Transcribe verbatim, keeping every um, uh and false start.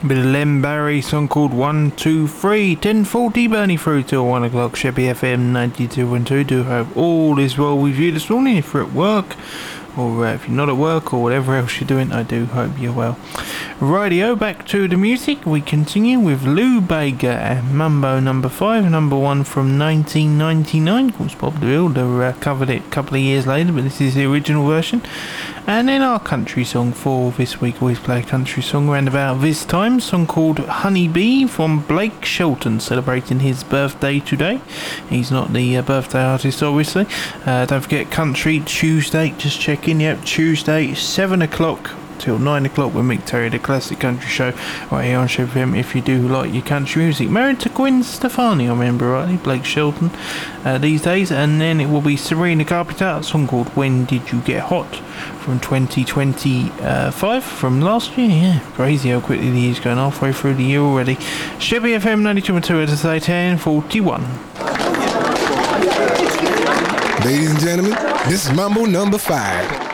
Bit of Len Barry, song called one two three, ten forty, Bernie through till one o'clock, Sheppy F M ninety-two point two. Do hope all is well with you this morning. If you're at work, or uh, if you're not at work, or whatever else you're doing, I do hope you're well. Rightio, back to the music. We continue with Lou Bega and Mambo number five, number one from nineteen ninety-nine. Of course, Bob DeVille uh, covered it a couple of years later, but this is the original version. And then our country song for this week. Always play a country song around about this time. Song called Honey Bee from Blake Shelton, celebrating his birthday today. He's not the uh, birthday artist, obviously. Uh, don't forget, Country Tuesday. Just check in. Yep, Tuesday, seven o'clock till nine o'clock with Mick Terry, the classic country show, right here on Sheppy F M. If you do like your country music, married to Gwen Stefani, I remember rightly, Blake Shelton uh, these days. And then it will be Serena Carpenter, a song called When Did You Get Hot from twenty twenty-five, from last year. Yeah, crazy how quickly the year's going, halfway through the year already. Sheppy F M ninety-two point two, as I say, ten forty-one. Ladies and gentlemen, this is Mambo number five.